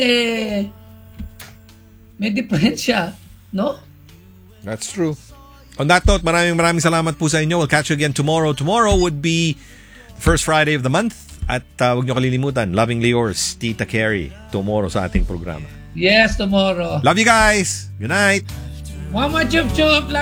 may diferensya, no? That's true. On that note, maraming salamat po sa inyo. We'll catch you again tomorrow. Tomorrow would be the first Friday of the month. At huwag nyo kalilimutan, lovingly yours, Tita Carrie, tomorrow sa ating programa. Yes, tomorrow. Love you guys. Good night. Mama Chup Chup.